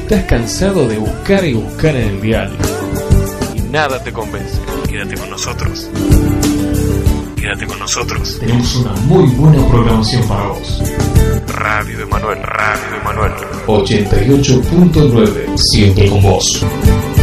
estás cansado de buscar y buscar en el dial y nada te convence, quédate con nosotros. Quédate con nosotros. tenemos una muy buena programación para vos. Radio Emanuel, Radio Emanuel. 88.9, siempre con vos.